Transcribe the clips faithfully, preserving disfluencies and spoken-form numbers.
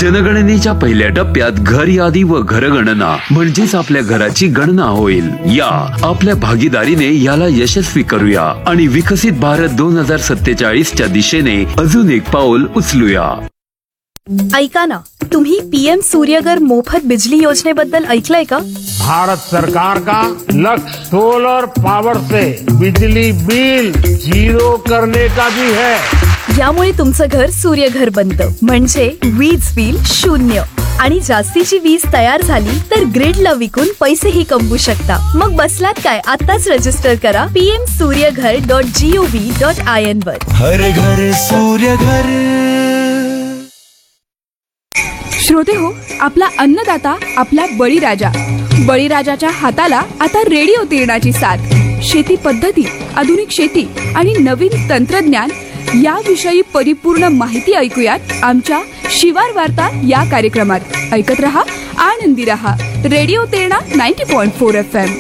जनगणनेच्या पहिल्या टप्प्यात घर यादी व घरगणना म्हणजेच आपल्या घराची गणना होईल. या आपल्या भागीदारीने याला यशस्वी करूया आणि विकसित भारत दोन हजार सत्तेचाळीसच्या दिशेने अजून एक पाऊल उचलूया. ऐका ना, तुम्ही पीएम सूर्यघर मोफत बिजली योजनेबद्दल ऐकलंय का? भारत सरकार का लक्ष्य सोलर पावर से बिजली बिल जीरो करने का भी है. यामुळे तुमचं घर सूर्यघर बनतं, म्हणजे वीज बिल शून्य. आणि जास्तीची वीज तयार झाली तर ग्रिडला विकून पैसेही कमवू शकता. मग बसलात काय, आताच रजिस्टर करा PM Surya Ghar dot G O V dot I N वर. हर घर सूर्यघर. श्रोते हो, आपला अन्नदाता आपला बळीराजा. बळीराजाच्या हाताला आता रेडिओ तिरणाची साथ. शेती पद्धती, आधुनिक शेती आणि नवीन तंत्रज्ञान याविषयी परिपूर्ण माहिती ऐकूयात आमच्या शिवार वार्ता या कार्यक्रमात. ऐकत रहा, आनंदी रहा. Radio तिरणा ninety point four F M.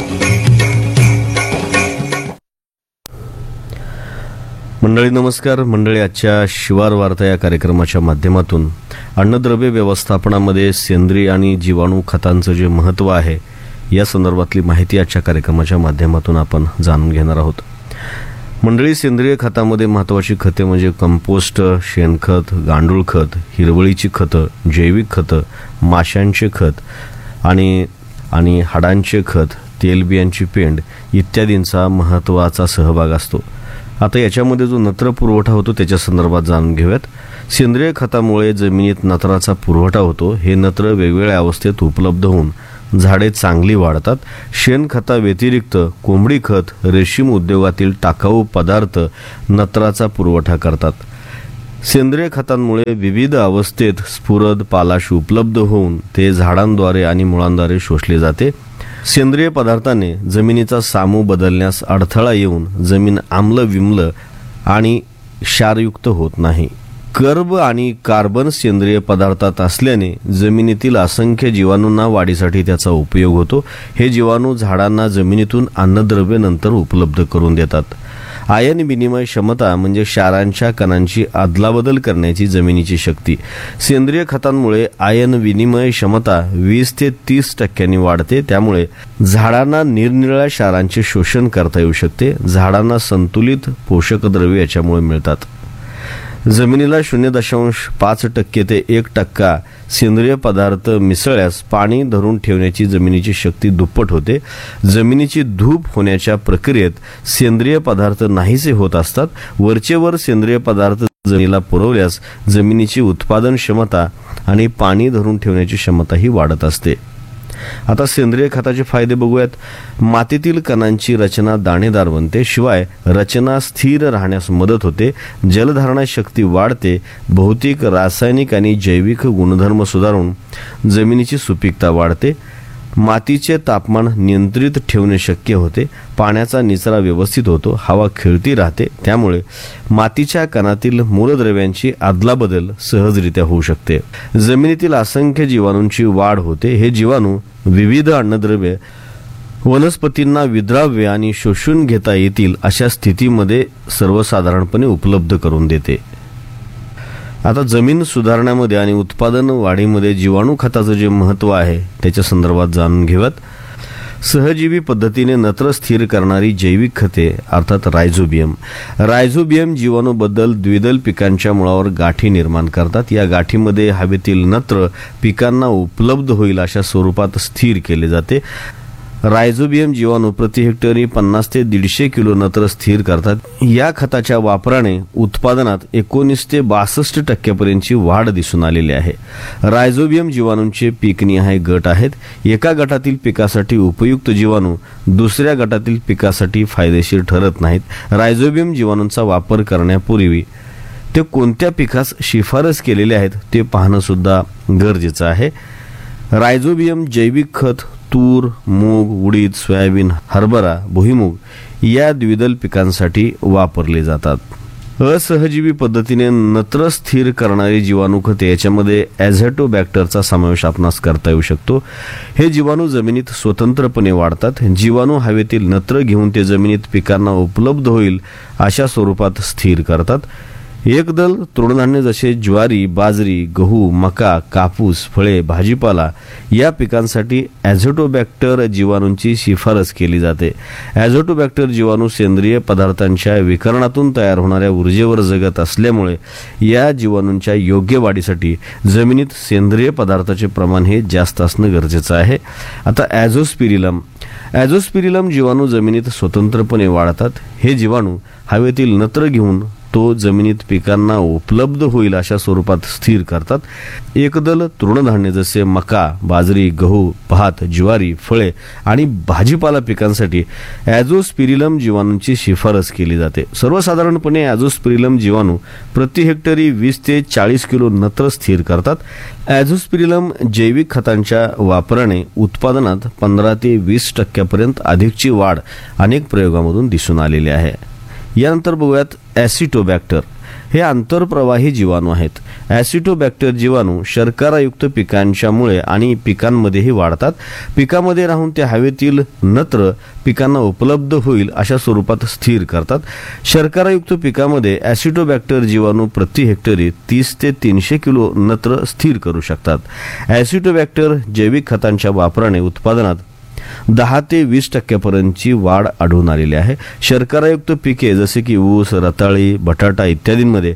मंडळी नमस्कार. मंडळी, आजच्या शिवार वार्ता या कार्यक्रमाच्या माध्यमातून अन्नद्रव्य व्यवस्थापनामध्ये सेंद्रिय आणि जीवाणू खतांचं जे महत्त्व आहे या संदर्भातली माहिती आजच्या कार्यक्रमाच्या माध्यमातून आपण जाणून घेणार आहोत. मंडळी, सेंद्रिय खतामध्ये महत्त्वाची खते म्हणजे कंपोस्ट, शेणखत, गांडूळ खत, हिरवळीची खतं, जैविक खतं, माशांचे खत आणि आणि हाडांचे खत, तेलबियांची पेंड इत्यादींचा महत्त्वाचा सहभाग असतो. आता याच्यामध्ये जो नत्र पुरवठा होतो त्याच्या संदर्भात जाणून घेऊयात. सेंद्रिय खतामुळे जमिनीत नत्राचा पुरवठा होतो. हे नत्र वेगवेगळ्या अवस्थेत उपलब्ध होऊन झाडे चांगली वाढतात. शेणखता व्यतिरिक्त कोंबडी खत, रेशीम उद्योगातील टाकाऊ पदार्थ नत्राचा पुरवठा करतात. सेंद्रिय खतांमुळे विविध अवस्थेत स्फुरद पालाश उपलब्ध होऊन ते झाडांद्वारे आणि मुळांद्वारे शोषले जाते. सेंद्रिय पदार्थाने जमिनीचा सामू बदलण्यास अडथळा येऊन जमीन आम्ल विम्ल आणि क्षारयुक्त होत नाही. कर्ब आणि कार्बन सेंद्रिय पदार्थात असल्याने जमिनीतील असंख्य जीवाणूंना वाढीसाठी त्याचा उपयोग होतो. हे जीवाणू झाडांना जमिनीतून अन्नद्रव्य नंतर उपलब्ध करून देतात. आयन विनिमय क्षमता म्हणजे क्षारांच्या कणांची अदलाबदल करण्याची जमिनीची शक्ती. सेंद्रिय खतांमुळे आयन विनिमय क्षमता वीस ते तीस टक्क्यांनी वाढते. त्यामुळे झाडांना निरनिराळ्या क्षारांचे शोषण करता येऊ शकते. झाडांना संतुलित पोषक द्रव्ये याच्यामुळे मिळतात. जमिनीला शून्य दशांश पाच टक्के ते एक टक्का सेंद्रिय पदार्थ मिसळल्यास पाणी धरून ठेवण्याची जमिनीची शक्ती दुप्पट होते. जमिनीची धूप होण्याच्या प्रक्रियेत सेंद्रिय पदार्थ नाहीसे होत असतात. वरचेवर सेंद्रिय पदार्थ जमिनीला पुरवल्यास जमिनीची उत्पादन क्षमता आणि पाणी धरून ठेवण्याची क्षमताही वाढत असते. आता सेंद्रिय खताचे फायदे बघूयात. मातीतील कणांची रचना दाणेदार बनते. शिवाय रचना स्थिर राहण्यास मदत होते. जलधारणा शक्ती वाढते. भौतिक, रासायनिक आणि जैविक गुणधर्म सुधारून जमिनीची सुपीकता वाढते. मातीचे तापमान नियंत्रित ठेवणे शक्य होते. पाण्याचा निचरा व्यवस्थित होतो. हवा खेळती राहते. त्यामुळे मातीच्या कणातील मूलद्रव्यांची अदलाबदल सहजरित्या होऊ शकते. जमिनीतील असंख्य जीवाणूंची वाढ होते. हे जीवाणू विविध अन्नद्रव्ये वनस्पतींना विद्राव्य आणि शोषून घेता येतील अशा स्थितीमध्ये सर्वसाधारणपणे उपलब्ध करून देते. आता जमीन सुधारण्यामध्ये आणि उत्पादन वाढीमध्ये जीवाणू खताचं जे महत्त्व आहे त्याच्या संदर्भात जाणून घेऊयात. सहजीवी पद्धतीने नत्र स्थिर करणारी जैविक खते अर्थात रायझोबियम. रायझोबियम जीवाणूबद्दल द्विदल पिकांच्या मुळावर गाठी निर्माण करतात. या गाठीमध्ये हवेतील नत्र पिकांना उपलब्ध होईल अशा स्वरूपात स्थिर केले जाते. रायझोबियम जीवाणू प्रति हेक्टरी पन्नास ते दीडशे किलो नत्र स्थिर करतात. या खताच्या वापराने उत्पादनात एकोणीस ते बासष्ट टक्क्यापर्यंतची वाढ दिसून आलेली आहे. रायझोबियम जीवाणूंचे पीकनिहाय गट आहेत. एका गटातील पिकासाठी उपयुक्त जीवाणू दुसऱ्या गटातील पिकासाठी फायदेशीर ठरत नाहीत. रायझोबियम जीवाणूंचा वापर करण्यापूर्वी ते कोणत्या पिकास शिफारस केलेले आहेत ते पाहणं सुद्धा गरजेचं आहे. रायझोबियम जैविक खत तूर, मूग, उडीद, सोयाबीन, हरभरा, भुईमूग या द्विदल पिकांसाठी वापरले जातात. असहजीवी पद्धतीने नत्र स्थिर करणारी जीवाणू खते याच्यामध्ये ॲझॅटोबॅक्टरचा समावेश आपणास करता येऊ शकतो. हे जीवाणू जमिनीत स्वतंत्रपणे वाढतात. जीवाणू हवेतील नत्र घेऊन ते जमिनीत पिकांना उपलब्ध होईल अशा स्वरूपात स्थिर करतात. एकदल तृणधान्य जसे ज्वारी, बाजरी, गहू, मका, कापूस, फळे, भाजीपाला या पिकांसाठी ॲझोटोबॅक्टर जीवाणूंची शिफारस केली जाते. ॲझोटोबॅक्टर जीवाणू सेंद्रिय पदार्थांच्या विकरणातून तयार होणाऱ्या ऊर्जेवर जगत असल्यामुळे या जीवाणूंच्या योग्य वाढीसाठी जमिनीत सेंद्रिय पदार्थाचे प्रमाण हे जास्त असणं गरजेचं आहे. आता ॲझोस्पिरिलम ॲझोस्पिरिलम जीवाणू जमिनीत स्वतंत्रपणे वाढतात. हे जीवाणू हवेतील नत्र घेऊन तो जमिनीत पिकांना उपलब्ध होईल अशा स्वरूपात स्थिर करतात. एकदल तृणधान्य जसे मका, बाजरी, गहू, भात, ज्वारी, फळे आणि भाजीपाला पिकांसाठी ॲझोस्पिरिलम जीवाणूंची शिफारस केली जाते. सर्वसाधारणपणे ॲझोस्पिरिलम जीवाणू प्रति हेक्टरी वीस ते चाळीस किलो नत्र स्थिर करतात. ॲझोस्पिरिलम जैविक खतांच्या वापराने उत्पादनात पंधरा ते वीस टक्क्यापर्यंत अधिकची वाढ अनेक प्रयोगांमधून दिसून आलेली आहे. यानंतर बघूयात ॲसिटोबॅक्टर. हे आंतरप्रवाही जीवाणू आहेत. ॲसिटोबॅक्टर जीवाणू शर्करायुक्त पिकांच्या मुळे आणि पिकांमध्येही वाढतात. पिकामध्ये राहून ते हवेतील नत्र पिकांना उपलब्ध होईल अशा स्वरूपात स्थिर करतात. शर्करायुक्त पिकामध्ये ॲसिटोबॅक्टर जीवाणू प्रति हेक्टरी तीस ते तीनशे किलो नत्र स्थिर करू शकतात. ॲसिटोबॅक्टर जैविक खतांच्या वापराने उत्पादनात दहा ते वीस टक्क्यापर्यंतची वाढ आढळून आलेली आहे. शर्करायुक्त पिके जसे की ऊस, रताळी, बटाटा इत्यादींमध्ये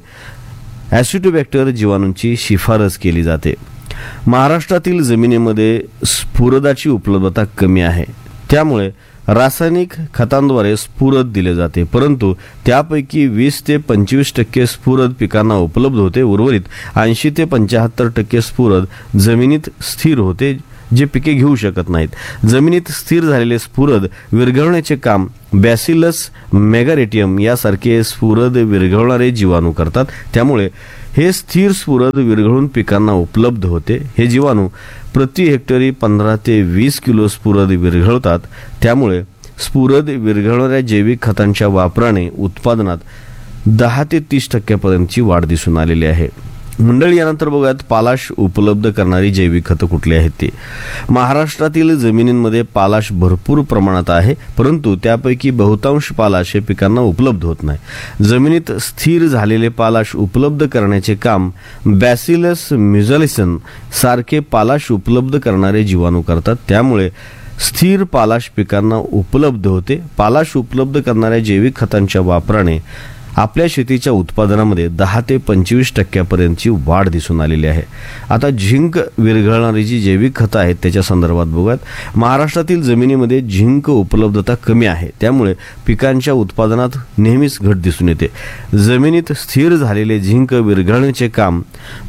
ॲसिटोबॅक्टर जीवाणूंची शिफारस केली जाते. महाराष्ट्रातील जमिनीमध्ये स्फुरदाची उपलब्धता कमी आहे, त्यामुळे रासायनिक खतांद्वारे स्फुरद दिले जाते, परंतु त्यापैकी वीस ते पंचवीस टक्के स्फुरद पिकांना उपलब्ध होते. उर्वरित ऐंशी ते पंच्याहत्तर टक्के स्फुरद जमिनीत स्थिर होते, जे पिके घेऊ शकत नाहीत. जमिनीत स्थिर झालेले स्फुरद विरघळण्याचे काम बॅसिलस मेगारेटियम यासारखे स्फुरद विरघळणारे जीवाणू करतात. त्यामुळे हे स्थिर स्फुरद विरघळून पिकांना उपलब्ध होते. हे जीवाणू प्रति हेक्टरी पंधरा ते वीस किलो स्फुरद विरघळतात. त्यामुळे स्फुरद विरघळणाऱ्या जैविक खतांच्या वापराने उत्पादनात दहा ते तीस टक्क्यापर्यंतची वाढ दिसून आलेली आहे. मंडळी, यानंतर बघूयात पालाश उपलब्ध करणारी जैविक खतं कुठली आहेत ते. महाराष्ट्रातील जमिनींमध्ये पालाश भरपूर प्रमाणात आहे, परंतु त्यापैकी बहुतांश पालाश हे पिकांना उपलब्ध होत नाही. जमिनीत स्थिर झालेले पालाश उपलब्ध करण्याचे काम बॅसिलस म्युझॅलिसन सारखे पालाश उपलब्ध करणारे जीवाणू करतात. त्यामुळे स्थिर पालाश पिकांना उपलब्ध होते. पालाश उपलब्ध करणाऱ्या जैविक खतांच्या वापराने आपल्या शेतीच्या उत्पादनामध्ये दहा ते पंचवीस टक्क्यापर्यंतची वाढ दिसून आलेली आहे. आता झिंक विरघळणारी जी जैविक खतं आहेत त्याच्या संदर्भात बघूयात. महाराष्ट्रातील जमिनीमध्ये झिंक उपलब्धता कमी आहे, त्यामुळे पिकांच्या उत्पादनात नेहमीच घट दिसून येते. जमिनीत स्थिर झालेले झिंक विरघळण्याचे काम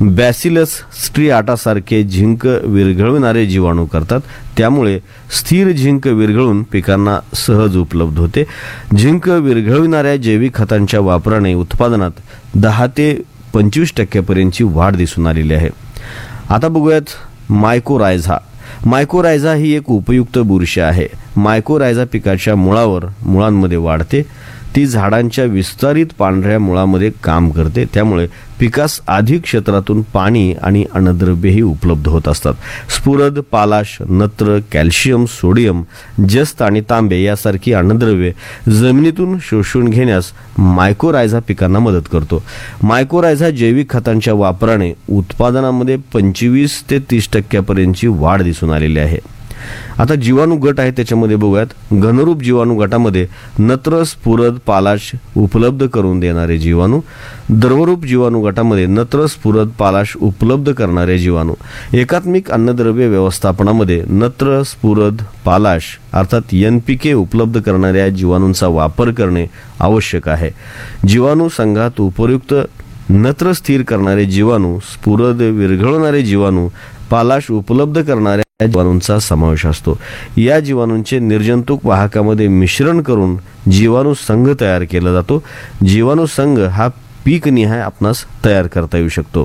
बॅसिलस स्ट्रिआटासारखे झिंक विरघळविणारे जीवाणू करतात. त्यामुळे स्थिर झिंक विरघळून पिकांना सहज उपलब्ध होते. झिंक विरघळविणाऱ्या जैविक खतांच्या वापराने उत्पादनात दहा ते पंचवीस टक्क्यापर्यंतची वाढ दिसून आलेली आहे. आता बघूयात मायकोरायझा. मायकोरायझा ही एक उपयुक्त बुरशी आहे. मायकोरायझा पिकाच्या मुळावर मुळांमध्ये वाढते. ती झाडांच्या विस्तारित पांढऱ्या मुळामध्ये काम करते. त्यामुळे पिकास अधिक क्षेत्रातून पाणी आणि अन्नद्रव्येही उपलब्ध होत असतात. स्फुरद, पालाश, नत्र, कॅल्शियम, सोडियम, जस्त आणि तांबे यासारखी अन्नद्रव्ये जमिनीतून शोषून घेण्यास मायकोरायझा पिकांना मदत करतो. मायकोरायझा जैविक खतांच्या वापराने उत्पादनामध्ये पंचवीस ते तीस टक्क्यापर्यंतची वाढ दिसून आलेली आहे. आता जीवाणू गट आहे त्याच्यामध्ये बघूयात. घनरूप जीवाणू गटामध्ये नत्र, स्फुरद, पालाश उपलब्ध करून देणारे जीवाणू. द्रवरूप जीवाणू गटामध्ये नत्र, स्फुरद, पालाश उपलब्ध करणारे जीवाणू. एकात्मिक अन्नद्रव्य व्यवस्थापनामध्ये नत्र, स्फुरद, पालाश अर्थात एन पी के उपलब्ध करणाऱ्या जीवाणूंचा वापर करणे आवश्यक आहे. जीवाणू संघात उपयुक्त नत्र स्थिर करणारे जीवाणू, स्फुरद विरघळणारे जीवाणू, पालाश उपलब्ध करणाऱ्या जीवाणूंचा समावेश असतो. या जीवाणूंचे निर्जंतुक वाहकामध्ये मिश्रण करून जीवाणू संघ तयार केला जातो. जीवाणू संघ हा पीकनिहाय आपणास तयार करता येऊ शकतो.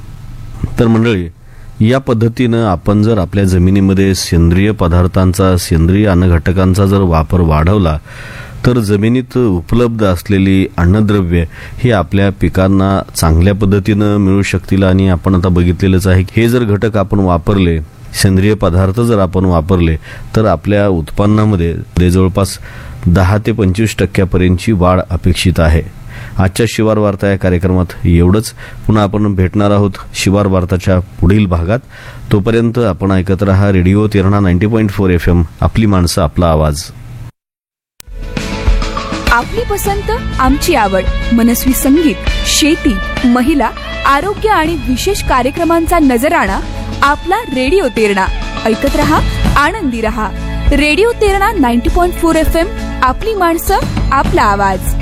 तर मंडळी, या पद्धतीनं आपण जर आपल्या जमिनीमध्ये सेंद्रिय पदार्थांचा, सेंद्रिय अन्नघटकांचा जर वापर वाढवला तर जमिनीत उपलब्ध असलेली अन्नद्रव्ये ही आपल्या पिकांना चांगल्या पद्धतीनं मिळू शकतील. आणि आपण आता बघितलेलंच आहे, हे जर घटक आपण वापरले, सेंद्रिय पदार्थ जर आपण वापरले तर आपल्या उत्पन्नामध्ये जवळपास दहा ते पंचवीस टक्क्यापर्यंतची वाढ अपेक्षित आहे. आजच्या शिवार वार्ता या कार्यक्रमात एवढंच. पुन्हा आपण भेटणार आहोत शिवार वार्ताच्या पुढील भागात. तोपर्यंत आपण ऐकत रहा radio Terna ninety point four F M, आपली माणसं आपला आवाज. आपली पसंत आमची आवड. मनस्वी संगीत, शेती, महिला, आरोग्य आणि विशेष कार्यक्रमांचा नजराणा आपला रेडिओ तेरणा. ऐकत रहा, आनंदी रहा. Radio Terna ninety point four F M, आपली माणसं आपला आवाज.